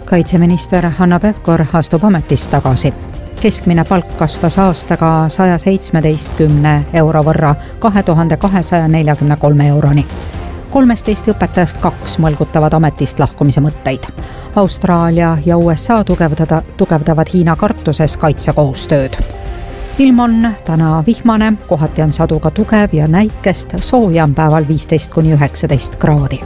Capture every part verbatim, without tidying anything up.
Kaitseminister Hanno Pevkur astub ametist tagasi. Keskmine palk kasvas aastaga saja seitsmeteistkümne euro võrra kahe tuhande kahesaja neljakümne kolme euroni. kolmest Eesti õpetajast kaks mõlgutavad ametist lahkumise mõtteid. Austraalia ja U S A tugevdada, tugevdavad Hiina kartuses kaitsekohustööd. Ilm on täna vihmane, kohati on saduga tugev ja näikest, sooja on päeval viisteist kuni üheksateist kraadi.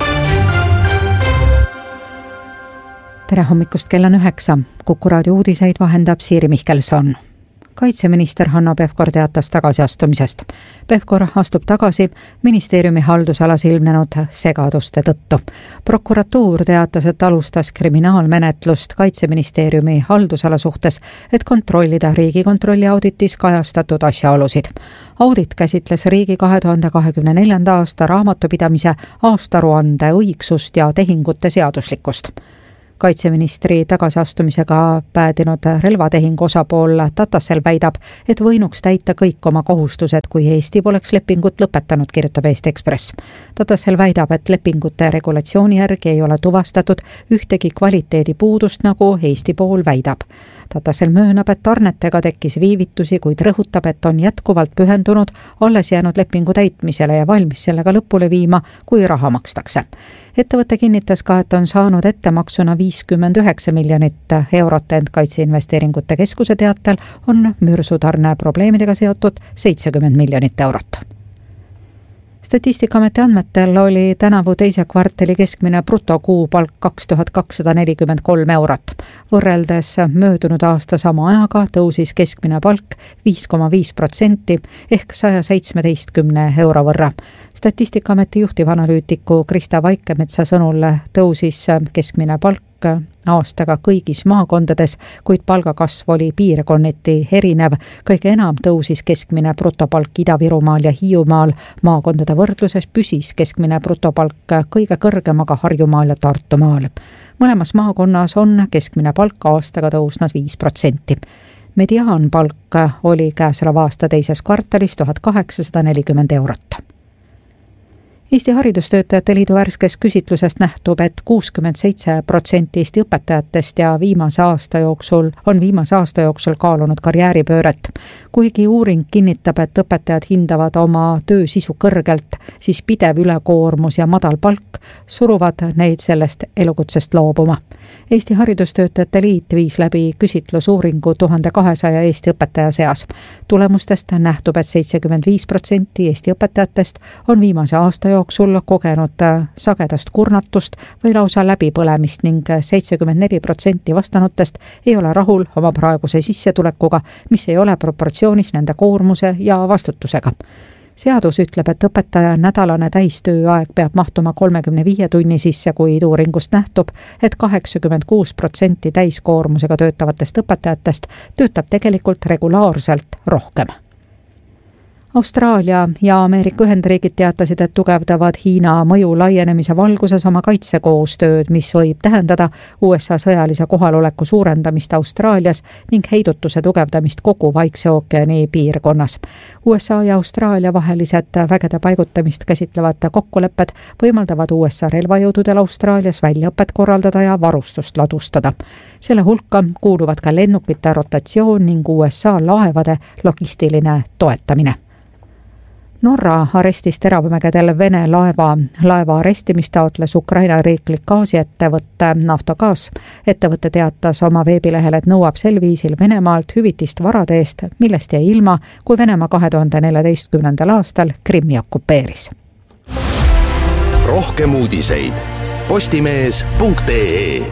Tere hommikust, kell on üheksa. Kuku raadio uudiseid vahendab Siiri Mihkelson. Kaitseminister Hanno Pevkur teatas tagasiastumisest. Pevkur astub tagasi ministeeriumi haldusalas ilmnenud segaduste tõttu. Prokuratuur teatas, et alustas kriminaalmenetlust Kaitseministeeriumi haldusala suhtes, et kontrollida Riigikontrolli auditis kajastatud asjaolusid. Audit käsitles riigi kahe tuhande kahekümne neljanda aasta raamatupidamise aastaruande õigsust ja tehingute seaduslikkust. Kaitseministri tagasiastumisega päädinud relvatehingu osapool Tatassel väidab, et võinuks täita kõik oma kohustused, kui Eesti poleks lepingut lõpetanud, kirjutab Eesti Ekspress. Tatassel väidab, et lepingute regulatsiooni järgi ei ole tuvastatud ühtegi kvaliteedi puudust, nagu Eesti pool väidab. Tatassel möönab, et tarnetega tekkis viivitusi, kuid rõhutab, et on jätkuvalt pühendunud alles jäänud lepingu täitmisele ja valmis sellega lõpule viima, kui raha makstakse. Ettevõte kinnitas ka, et on saanud ettemaksuna viiskümmend üheksa miljonit eurot, ent Kaitseinvesteeringute Keskuse teatel on mürsutarne probleemidega seotud seitsekümmend miljonit eurot. Statistikaameti andmetel oli tänavu teise kvartali keskmine brutokuupalk kaks tuhat kakssada nelikümmend kolm eurot. Võrreldes möödunud aasta sama ajaga tõusis keskmine palk viis koma viis protsenti ehk saja seitsmeteistkümne euro võrra. Statistikaameti juhtivanalüütiku Krista Vaikemetsa sõnul tõusis keskmine palk aastaga kõigis maakondades, kuid palgakasv oli piirkonniti erinev. Kõige enam tõusis keskmine brutopalk Ida-Virumaal ja Hiiumaal. Maakondade võrdluses püsis keskmine brutopalk kõige kõrgemaga Harjumaal ja Tartumaal. Mõlemas maakonnas on keskmine palk aastaga tõusnud viis protsenti. Mediaanpalk oli käesoleva aasta teises kvartalis tuhat kaheksasada nelikümmend eurot. Eesti Haridustöötajate Liidu värskes küsitlusest nähtub, et kuuskümmend seitse protsenti Eesti õpetajatest ja viimase aasta jooksul on viimase aasta jooksul kaalunud karjääripööret. Kuigi uuring kinnitab, et õpetajad hindavad oma töö sisu kõrgelt, siis pidev ülekoormus ja madal palk suruvad neid sellest elukutsest loobuma. Eesti Haridustöötajate Liit viis läbi küsitlusuuringu tuhande kahesaja Eesti õpetaja seas. Tulemustest nähtub, et seitsekümmend viis protsenti Eesti õpetajatest on viimase aasta jooksul kogenud sagedast kurnatust või lausa läbipõlemist ning seitsekümmend neli protsenti vastanutest ei ole rahul oma praeguse sissetulekuga, mis ei ole proportsioonis nende koormuse ja vastutusega. Seadus ütleb, et õpetaja nädalane täistööaeg peab mahtuma kolmekümne viie tunni sisse, kuid uuringust nähtub, et kaheksakümmend kuus protsenti täiskoormusega töötavatest õpetajatest töötab tegelikult regulaarselt rohkem. Austraalia ja Ameerika Ühendriigid teatasid, et tugevdavad Hiina mõju laienemise valguses oma kaitsekoostööd, mis võib tähendada U S A sõjalise kohaloleku suurendamist Austraalias ning heidutuse tugevdamist kogu Vaikse ookeani piirkonnas. U S A ja Austraalia vahelised vägede paigutamist käsitlevad kokkulepped võimaldavad U S A relvajõududel Austraalias väljaõpet korraldada ja varustust ladustada. Selle hulka kuuluvad ka lennukite rotatsioon ning U S A laevade logistiline toetamine. Norra arestis teravmägedel Vene laeva. Laeva arestimist taotles Ukraina riiklik gaasiettevõtte Naftogaz. Ettevõte teatas oma veebilehel, et nõuab sel viisil Venemaalt hüvitist varade eest, millest jäi ilma, kui Venemaa kahe tuhande neljateistkümnendal aastal Krimmi okupeeris. Rohkem uudiseid postimees punkt ee.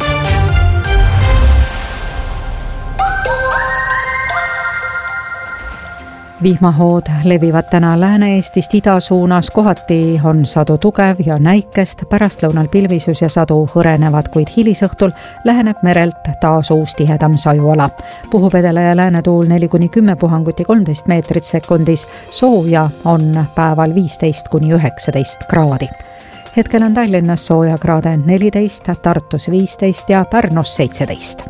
Vihmahood levivad täna Lääne-Eestist ida suunas, kohati on sadu tugev ja näikest, pärastlõunal pilvisus ja sadu hõrenevad, kuid hilisõhtul läheneb merelt taas uus tihedam sajuala. Puhub edele ja läänetuul neli kuni kümme puhanguti kolmteist meetrit sekundis, sooja on päeval viisteist kuni üheksateist kraadi. Hetkel on Tallinnas sooja kraade neliteist, Tartus viisteist ja Pärnus seitseteist.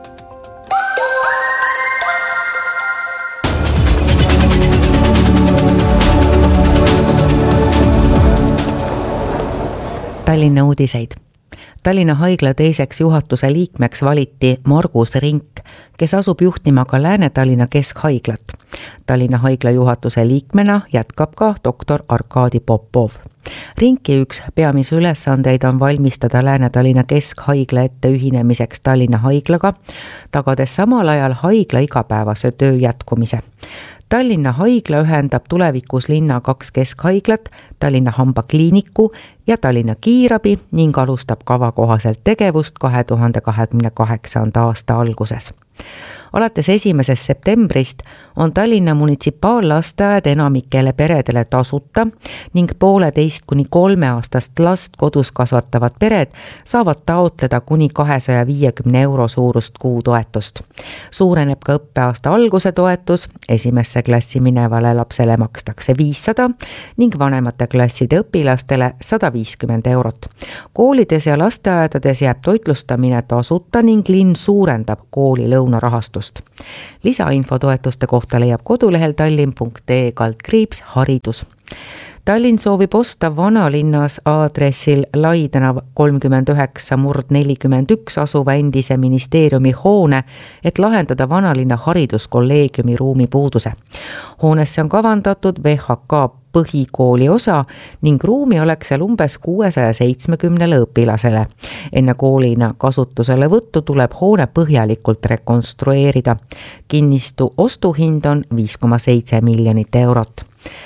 Tallinna uudiseid. Tallinna Haigla teiseks juhatuse liikmeks valiti Margus Rink, kes asub juhtima ka Lääne-Tallinna Keskhaiglat. Tallinna Haigla juhatuse liikmena jätkab ka doktor Arkadi Popov. Rinki üks peamise ülesandeid on valmistada Lääne-Tallinna Keskhaigla ette ühinemiseks Tallinna Haiglaga, tagades samal ajal haigla igapäevase töö jätkumise. Tallinna Haigla ühendab tulevikus linna kaks keskhaiglat, Tallinna Hambakliiniku ja Tallinna Kiirabi ning alustab kava kohaselt tegevust kahe tuhande kahekümne kaheksanda aasta alguses. Alates esimesest septembrist on Tallinna munitsipaallasteaed enamikele peredele tasuta ning pooleteist kuni kolme aastast last kodus kasvatavad pered saavad taotleda kuni kahesaja viiekümne euro suurust kuutoetust. Suureneb ka õppeaasta alguse toetus, esimesse klassi minevale lapsele makstakse viissada ning vanemate klasside õpilastele sada viiskümmend eurot. Koolides ja lasteaedades jääb toitlustamine tasuta ning linn suurendab kooli lõunarahastust. Lisainfo toetuste kohta leiab kodulehel tallinn punkt ee kaldkriips haridus. Tallinn soovib osta vanalinnas aadressil Laitänav kolmkümmend üheksa murd nelikümmend üks asuva endise ministeeriumi hoone, et lahendada vanalinna hariduskolleegiumi ruumi puuduse. Hoonesse on kavandatud V H K põhikooli osa ning ruumi oleks seal umbes kuuesaja seitsmekümnele õpilasele. Enne koolina kasutusele võttu tuleb hoone põhjalikult rekonstrueerida. Kinnistu ostuhind on viis koma seitse miljonit eurot.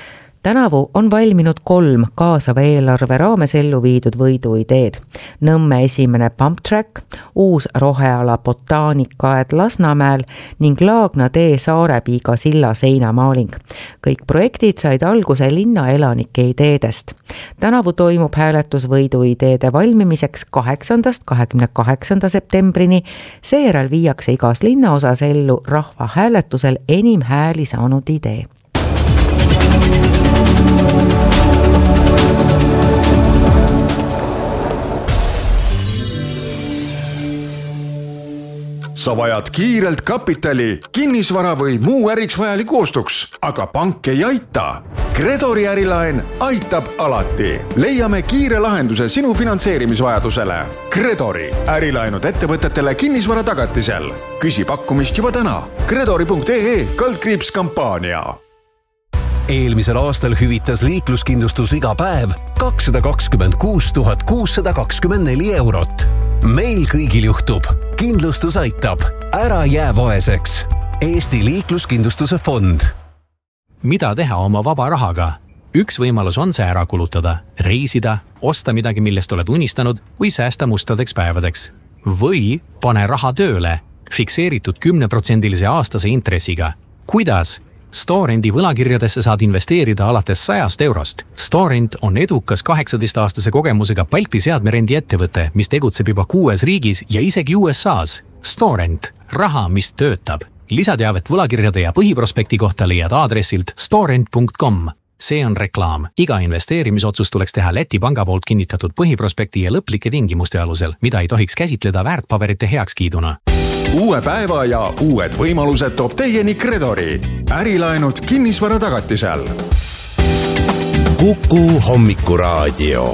Tänavu on valminud kolm kaasava eelarve raames ellu viidud võiduideed. Nõmme esimene pump track, uus roheala botaanikaaed Lasnamäel ning Laagna tee Saarepiiga silla seinamaaling. Kõik projektid said alguse linna elanike ideedest. Tänavu toimub hääletus võiduideede valmimiseks kaheksandast kahekümne kaheksanda septembrini. Seejärel viiakse igas linnaosas ellu rahva hääletusel enim hääli saanud idee. Sa vajad kiirelt kapitali, kinnisvara või muu äriks vajaliku ostuks, aga pank ei aita. Credori ärilaen aitab alati. Leiame kiire lahenduse sinu finantseerimisvajadusele. Credori ärilaenud ettevõtetele kinnisvara tagatisel. Küsi pakkumist juba täna. Credori punkt ee kaldkriips kampaania. Eelmisel aastal hüvitas liikluskindlustus iga päev kakssada kakskümmend kuus tuhat kuussada kakskümmend neli eurot. Meil kõigil juhtub. Kindlustus aitab. Ära jää vaeseks. Eesti liikluskindlustuse fond. Mida teha oma vaba rahaga? Üks võimalus on see ära kulutada, reisida, osta midagi, millest oled unistanud või säästa mustadeks päevadeks. Või pane raha tööle, fikseeritud kümneprotsendilise aastase intressiga. Kuidas? Storendi võlakirjadesse saad investeerida alates sajast eurost. Storend on edukas kaheksateist-aastase kogemusega Balti seadmerendi ettevõte, mis tegutseb juba kuues riigis ja isegi U S A's. Storend, raha, mis töötab. Lisateavet võlakirjade ja põhiprospekti kohta leiad aadressilt storend punkt com. See on reklaam. Iga investeerimisotsus tuleks teha Läti panga poolt kinnitatud põhiprospekti ja lõplike tingimuste alusel, mida ei tohiks käsitleda väärtpaberite heakskiiduna. Uue päeva ja uued võimalused toob teieni Credori. Ärilaenud kinnisvara tagatisel. Kuku hommikuraadio.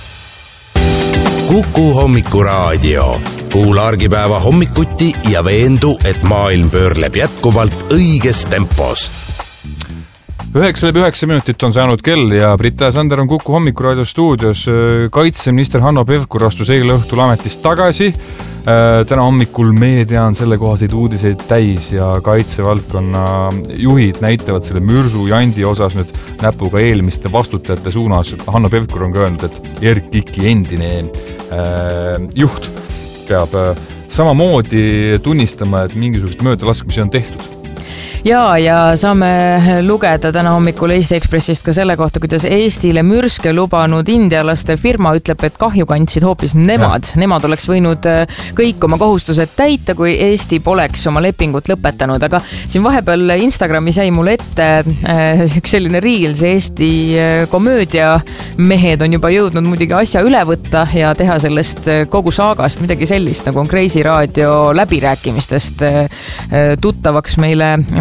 Kuku hommikuraadio. Kuula argipäeva hommikuti ja veendu, et maailm pöörleb jätkuvalt õiges tempos. Üheksa läbi üheksa minutit on saanud kell ja Brita Sander on Kuku hommikuraadio stuudios. Kaitseminister Hanno Pevkur astus eile õhtul ametist tagasi. Täna hommikul meedia on selle kohaseid uudiseid täis ja kaitsevaldkonna juhid näitavad selle mürsu jandi osas nüüd näpuga eelmiste vastutajate suunas. Hanno Pevkur on ka öelnud, et Erik Kiki endine äh, juht peab äh, samamoodi tunnistama, et mingisugust möödalaskmisi on tehtud. Ja, ja saame lugeda täna hommikul Eesti Ekspressist ka selle kohta, kuidas Eestile mürske lubanud indialaste firma ütleb, et kahju kandsid hoopis nemad. Ja. Nemad oleks võinud kõik oma kohustused täita, kui Eesti poleks oma lepingut lõpetanud. Aga siin vahepeal Instagramis jäi mulle ette üks selline reels. Eesti komöödia mehed on juba jõudnud muidugi asja üle võtta ja teha sellest kogu saagast midagi sellist, nagu on Kreisi raadio läbirääkimistest tuttavaks meile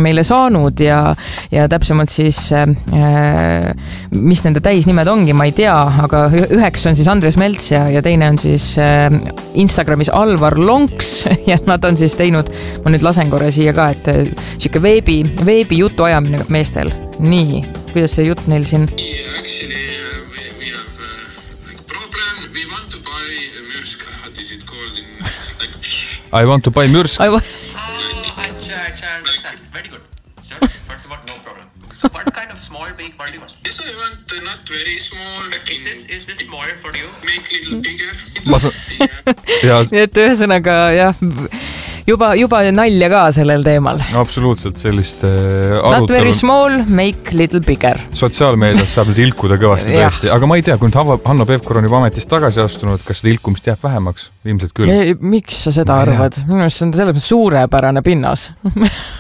meile saanud ja, ja täpsemalt siis, mis nende täisnimed ongi, ma ei tea, aga üheks on siis Andres Melts ja, ja teine on siis Instagramis Alvar Lonks ja nad on siis teinud, ma nüüd lasen korra siia ka, et siuke veebi, veebi jutu ajamine meestel. Nii, kuidas see jutt neil siin? Actually, we, we have uh, like problem. We want to buy Mürsk. What is it called in like... I want to buy Mürsk. I want... Uh, I understand. Very good. Sir, first of all, no problem. So what kind of small bake what do you want? Yes, I want uh, not very small. Is this, is this small for you? Make little bigger. ja. Et ühesõnaga, jah, juba, juba nalja ka sellel teemal. Absoluutselt sellist äh, arutelu. Not very small, make little bigger. Sotsiaalmeedias saab nüüd ilkuda kõvasti tõesti, aga ma ei tea, kui nüüd Hanno Pevkur on juba ametist tagasi astunud, kas seda ilkumist jääb vähemaks? Ilmselt küll. Ja, miks sa seda ma arvad? Minu arust see on selles suurepärane pinnas.